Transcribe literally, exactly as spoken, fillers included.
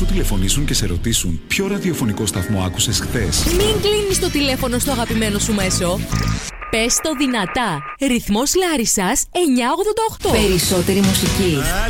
σου τηλεφωνήσουν και σε ρωτήσουν ποιο ραδιοφωνικό σταθμό άκουσες χθες? Μην κλείνεις το τηλέφωνο στο αγαπημένο σου μέσο. Πες το δυνατά. Ρυθμός Λάρισσας εννιακόσια ογδόντα οκτώ. Περισσότερη μουσική.